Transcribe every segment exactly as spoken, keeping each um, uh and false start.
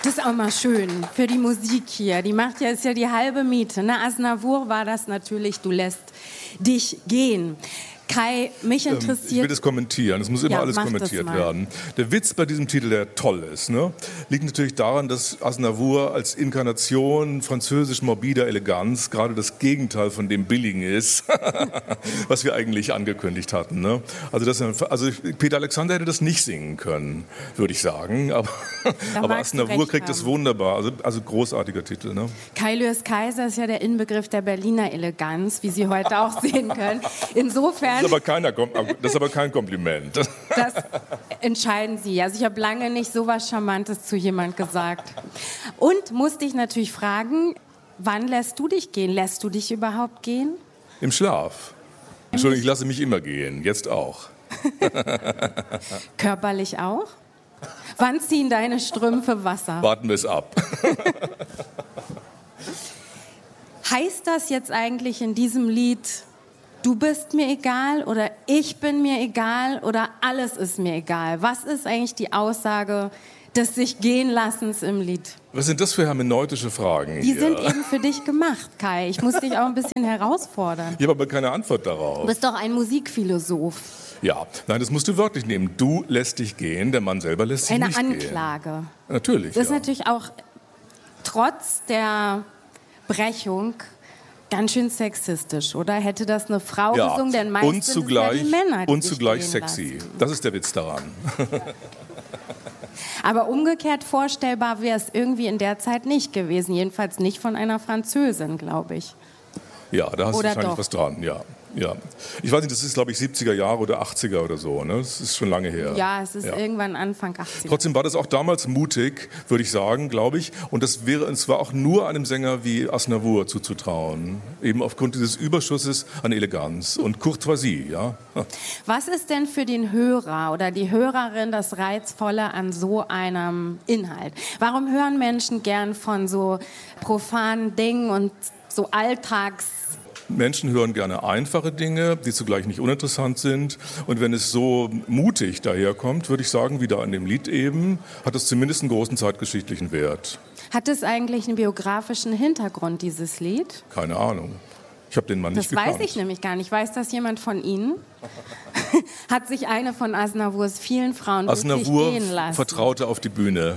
Das ist auch mal schön für die Musik hier. Die macht ja, ist ja die halbe Miete. Ne? Aznavour war das natürlich, du lässt dich gehen. Kai, mich interessiert... Ähm, ich will das kommentieren, es muss immer ja, alles kommentiert werden. Der Witz bei diesem Titel, der toll ist, ne, liegt natürlich daran, dass Aznavour als Inkarnation französisch morbider Eleganz gerade das Gegenteil von dem Billigen ist, was wir eigentlich angekündigt hatten. Ne? Also, das, also Peter Alexander hätte das nicht singen können, würde ich sagen, aber, aber Aznavour kriegt es wunderbar, also, also großartiger Titel. Ne? Kai Lewis Kaiser ist ja der Inbegriff der Berliner Eleganz, wie Sie heute auch sehen können. Insofern... Das ist, aber keiner, das ist aber kein Kompliment. Das entscheiden Sie. Also ich habe lange nicht so was Charmantes zu jemand gesagt. Und musste ich natürlich fragen, wann lässt du dich gehen? Lässt du dich überhaupt gehen? Im Schlaf. Entschuldigung, ich lasse mich immer gehen, jetzt auch. Körperlich auch? Wann ziehen deine Strümpfe Wasser? Warten wir es ab. Heißt das jetzt eigentlich in diesem Lied... Du bist mir egal oder ich bin mir egal oder alles ist mir egal? Was ist eigentlich die Aussage des Sich-Gehen-Lassens im Lied? Was sind das für hermeneutische Fragen Die hier? sind eben für dich gemacht, Kai. Ich muss dich auch ein bisschen herausfordern. Ich habe aber keine Antwort darauf. Du bist doch ein Musikphilosoph. Ja, nein, das musst du wörtlich nehmen. Du lässt dich gehen, der Mann selber lässt sich Eine nicht gehen. Eine Anklage. Natürlich, Das ist ja. natürlich auch trotz der Brechung... Ganz schön sexistisch, oder? Hätte das eine Frau ja. gesungen, denn meistens und zugleich, sind es ja die Männer, die und sich zugleich gehen sexy. lassen. Das ist der Witz daran. Aber umgekehrt vorstellbar wäre es irgendwie in der Zeit nicht gewesen. Jedenfalls nicht von einer Französin, glaube ich. Ja, da hast oder du wahrscheinlich doch? was dran, ja. Ja. Ich weiß nicht, das ist, glaube ich, siebziger Jahre oder achtziger oder so. Ne? Das ist schon lange her. Ja, es ist ja. irgendwann Anfang achtziger. Trotzdem war das auch damals mutig, würde ich sagen, glaube ich. Und das wäre und zwar auch nur einem Sänger wie Aznavour zuzutrauen. Eben aufgrund dieses Überschusses an Eleganz und Courtoisie. Ja? Was ist denn für den Hörer oder die Hörerin das Reizvolle an so einem Inhalt? Warum hören Menschen gern von so profanen Dingen und so Alltags... Menschen hören gerne einfache Dinge, die zugleich nicht uninteressant sind. Und wenn es so mutig daherkommt, würde ich sagen, wie da in dem Lied eben, hat es zumindest einen großen zeitgeschichtlichen Wert. Hat es eigentlich einen biografischen Hintergrund, dieses Lied? Keine Ahnung. Ich habe den Mann nicht gekannt. Das weiß ich nämlich gar nicht. Weiß das jemand von Ihnen? Hat sich eine von Aznavours vielen Frauen wirklich gehen lassen? Aznavour vertraute auf die Bühne.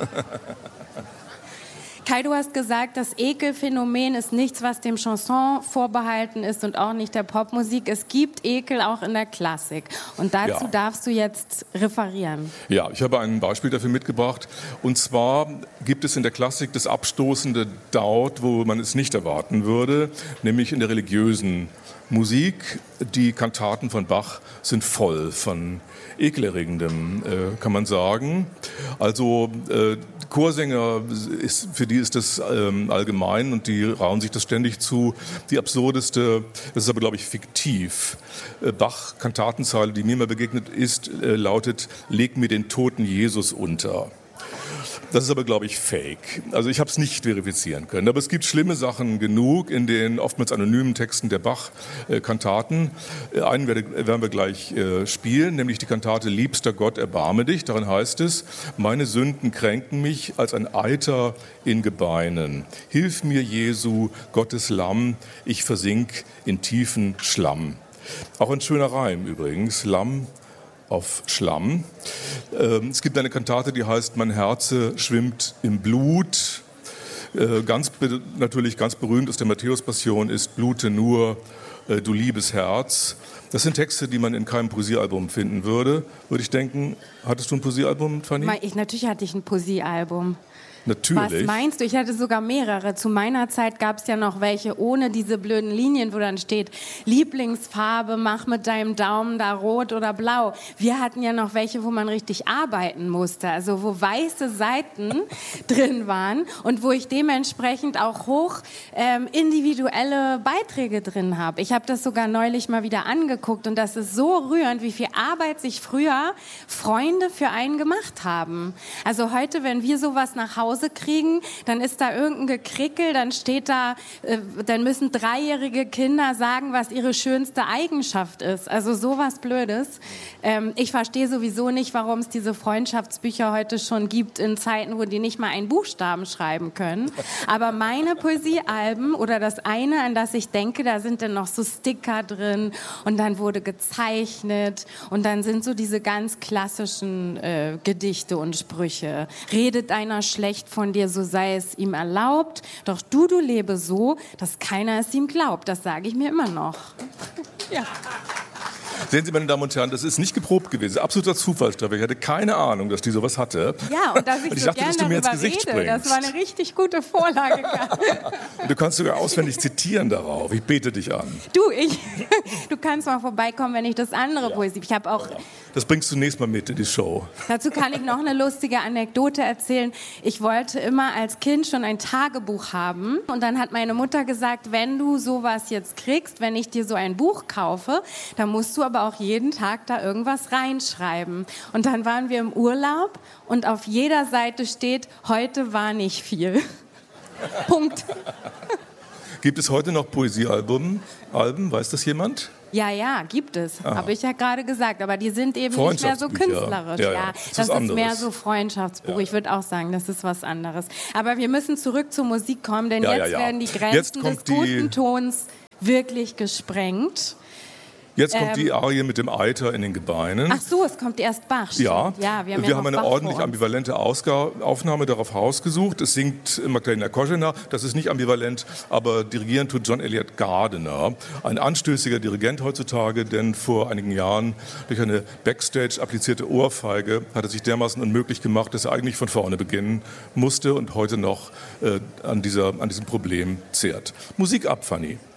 Kai, du hast gesagt, das Ekelphänomen ist nichts, was dem Chanson vorbehalten ist und auch nicht der Popmusik. Es gibt Ekel auch in der Klassik. Und dazu Ja. darfst du jetzt referieren. Ja, ich habe ein Beispiel dafür mitgebracht. Und zwar gibt es in der Klassik das abstoßende dort, wo man es nicht erwarten würde, nämlich in der religiösen Musik. Die Kantaten von Bach sind voll von ekelerregendem, äh, kann man sagen. Also äh, Chorsänger, ist, für die ist das ähm, allgemein und die rauen sich das ständig zu. Die absurdeste, das ist aber, glaube ich, fiktiv. Äh, Bach-Kantatenzeile, die mir mal begegnet ist, äh, lautet: Leg mir den toten Jesus unter. Das ist aber, glaube ich, fake. Also ich habe es nicht verifizieren können. Aber es gibt schlimme Sachen genug in den oftmals anonymen Texten der Bach-Kantaten. Einen werden wir gleich spielen, nämlich die Kantate Liebster Gott, erbarme dich. Darin heißt es: Meine Sünden kränken mich als ein Eiter in Gebeinen. Hilf mir, Jesu, Gottes Lamm, ich versink in tiefen Schlamm. Auch ein schöner Reim übrigens, Lamm auf Schlamm. Es gibt eine Kantate, die heißt Mein Herze schwimmt im Blut. Ganz, natürlich ganz berühmt aus der Matthäus-Passion ist Blute nur, du liebes Herz. Das sind Texte, die man in keinem Poesiealbum finden würde, würde ich denken. Hattest du ein Poesiealbum, Fanny? Ich, natürlich hatte ich ein Poesiealbum. Natürlich. Was meinst du? Ich hatte sogar mehrere. Zu meiner Zeit gab es ja noch welche ohne diese blöden Linien, wo dann steht, Lieblingsfarbe, mach mit deinem Daumen da rot oder blau. Wir hatten ja noch welche, wo man richtig arbeiten musste, also wo weiße Seiten drin waren und wo ich dementsprechend auch hoch ähm, individuelle Beiträge drin habe. Ich habe das sogar neulich mal wieder angeguckt und das ist so rührend, wie viel Arbeit sich früher Freunde für einen gemacht haben. Also heute, wenn wir sowas nach Hause Hause kriegen, dann ist da irgendein Gekrickel, dann steht da, äh, dann müssen dreijährige Kinder sagen, was ihre schönste Eigenschaft ist. Also sowas Blödes. Ähm, ich verstehe sowieso nicht, warum es diese Freundschaftsbücher heute schon gibt in Zeiten, wo die nicht mal einen Buchstaben schreiben können. Aber meine Poesiealben oder das eine, an das ich denke, da sind dann noch so Sticker drin und dann wurde gezeichnet und dann sind so diese ganz klassischen äh, Gedichte und Sprüche. Redet einer schlecht von dir, so sei es ihm erlaubt, doch du, du lebe so, dass keiner es ihm glaubt. Das sage ich mir immer noch. Ja. Sehen Sie, meine Damen und Herren, das ist nicht geprobt gewesen. Absoluter Zufallstreffer. Ich hatte keine Ahnung, dass die sowas hatte. Ja, und dass ich, und ich so dachte, gern dass du mir ins darüber Gesicht rede, springst. das war eine richtig gute Vorlage. Und du kannst sogar auswendig zitieren darauf. Ich bete dich an. Du, ich, du kannst mal vorbeikommen, wenn ich das andere ja. Poesie... Ich habe auch... Das bringst du nächstes Mal mit in die Show. Dazu kann ich noch eine lustige Anekdote erzählen. Ich wollte immer als Kind schon ein Tagebuch haben. Und dann hat meine Mutter gesagt, wenn du sowas jetzt kriegst, wenn ich dir so ein Buch kaufe, dann musst du aber auch jeden Tag da irgendwas reinschreiben. Und dann waren wir im Urlaub und auf jeder Seite steht, heute war nicht viel. Punkt. Gibt es heute noch Poesiealben? Alben? Weiß das jemand? Ja, ja, gibt es. Habe ich ja gerade gesagt. Aber die sind eben nicht mehr so künstlerisch. Ja, ja. Ja, Das, das ist, ist mehr so Freundschaftsbuch. Ja. Ich würde auch sagen, das ist was anderes. Aber wir müssen zurück zur Musik kommen, denn ja, jetzt ja, ja. werden die Grenzen des guten Tons wirklich gesprengt. Jetzt kommt ähm, die Arie mit dem Eiter in den Gebeinen. Ach so, es kommt erst Bach. Ja, ja, wir haben, wir ja haben eine Bach ordentlich ambivalente Ausga- Aufnahme darauf rausgesucht. Es singt Magdalena Kožená, das ist nicht ambivalent, aber dirigieren tut John Eliot Gardiner. Ein anstößiger Dirigent heutzutage, denn vor einigen Jahren durch eine Backstage applizierte Ohrfeige hat er sich dermaßen unmöglich gemacht, dass er eigentlich von vorne beginnen musste und heute noch äh, an, dieser, an diesem Problem zehrt. Musik ab, Fanny.